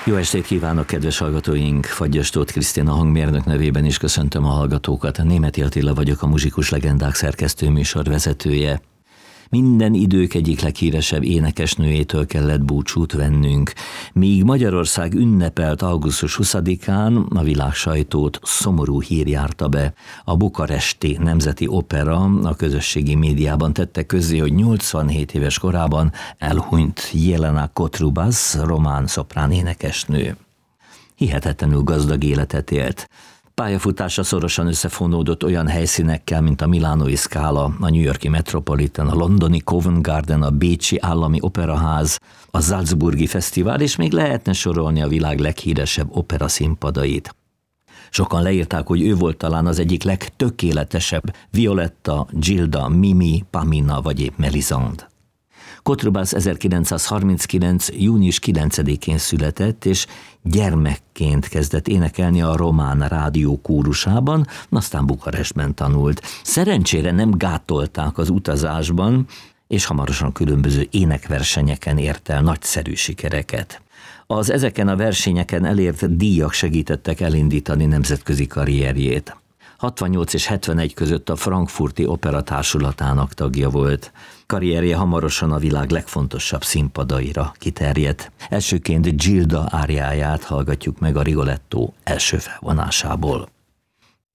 Jó estét kívánok, kedves hallgatóink! Fagyas Tóth Krisztina hangmérnök nevében is köszöntöm a hallgatókat. Németi Attila vagyok, a Muzsikus Legendák szerkesztő műsorvezetője. Minden idők egyik leghíresebb énekesnőjétől kellett búcsút vennünk. Míg Magyarország ünnepelt augusztus 20-án, a világ sajtót szomorú hír járta be. A Bukaresti Nemzeti Opera a közösségi médiában tette közzé, hogy 87 éves korában elhunyt Jelena Kotrubas, román szoprán énekesnő. Hihetetlenül gazdag életet élt. Pályafutása szorosan összefonódott olyan helyszínekkel, mint a Milánói Scala, a New Yorki Metropolitan, a londoni Covent Garden, a bécsi Állami Operaház, a Salzburgi Fesztivál, és még lehetne sorolni a világ leghíresebb opera színpadait. Sokan leírták, hogy ő volt talán az egyik legtökéletesebb Violetta, Gilda, Mimi, Pamina vagy épp Melisande. Kotrubas 1939. június 9-én született, és gyermekként kezdett énekelni a román rádió kórusában, aztán Bukarestben tanult. Szerencsére nem gátolták az utazásban, és hamarosan különböző énekversenyeken ért el nagyszerű sikereket. Az ezeken a versenyeken elért díjak segítettek elindítani nemzetközi karrierjét. 68 és 71 között a Frankfurti Opera Társulatának tagja volt. Karrierje hamarosan a világ legfontosabb színpadaira kiterjedt. Elsőként Gilda áriáját hallgatjuk meg a Rigoletto első felvonásából.